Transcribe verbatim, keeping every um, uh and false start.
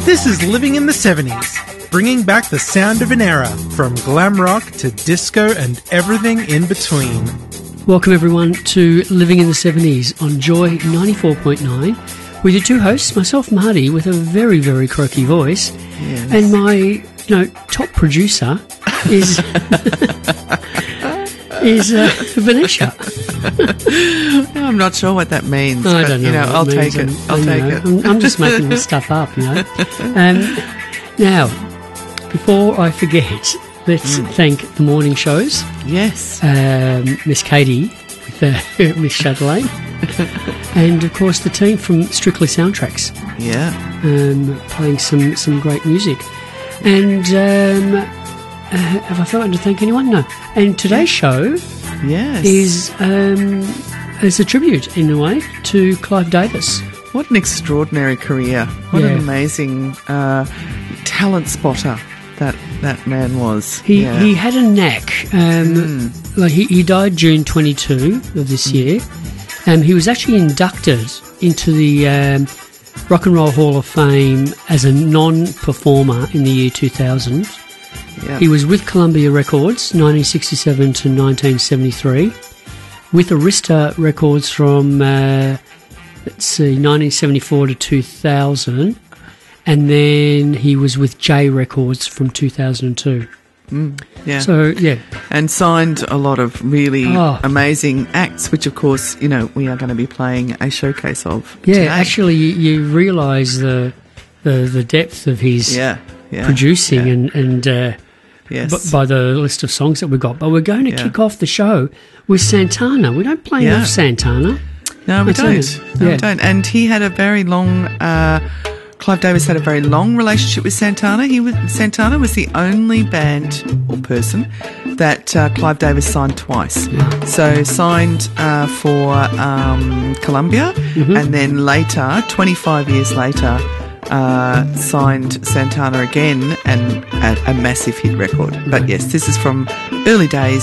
This is Living in the seventies, bringing back the sound of an era, from glam rock to disco and everything in between. Welcome everyone to Living in the seventies on Joy ninety-four point nine with your two hosts, myself Marty with a very, very croaky voice, yes. and my you know, top producer is is uh, Venetia. I'm not sure what that means. I but, don't know. You know, what I'll it take means. it. I'll I take know. it. I'm, I'm just making this stuff up, you know. Um, now, before I forget, let's Mm. thank the morning shows. Yes. Um, Miss Katie with uh, Miss Chatelet, and of course the team from Strictly Soundtracks, Yeah. um, playing some, some great music. And um, uh, have I forgotten to thank anyone? No. And today's show Yes. is um, is a tribute, in a way, to Clive Davis. What an extraordinary career. What Yeah. an amazing uh, talent spotter that that man was. He yeah. he had a knack. Um, Like he, he died June twenty-second of this year. Um, he was actually inducted into the um, Rock and Roll Hall of Fame as a non-performer in the year two thousand. Yeah. He was with Columbia Records, nineteen sixty-seven to nineteen seventy-three, with Arista Records from, uh, let's see, nineteen seventy-four to two thousand, and then he was with J Records from two thousand two. Mm, yeah. So, yeah. And signed a lot of really Oh. amazing acts, which, of course, you know, we are going to be playing a showcase of Yeah, today. actually, you, you realise the, the the depth of his Yeah. Yeah. producing yeah. and, and uh, Yes. b- by the list of songs that we've got. But we're going to Yeah. kick off the show with Santana. We don't play Yeah. enough Santana. No, we I tell you, don't. No, yeah. we don't. And he had a very long. Uh, Clive Davis had a very long relationship with Santana. He was Santana was the only band or person that uh, Clive Davis signed twice. So signed uh, for um, Columbia, Mm-hmm. and then later, twenty-five years later, uh, signed Santana again, and a, a massive hit record. But yes, this is from early days